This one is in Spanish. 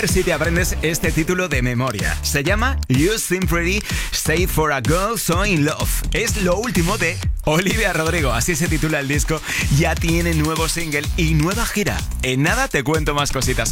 ver si te aprendes este título de memoria. Se llama You Seem Pretty, Stay for a Girl So In Love. Es lo último de Olivia Rodrigo, así se titula el disco. Ya tiene nuevo single y nueva gira. En nada te cuento más cositas.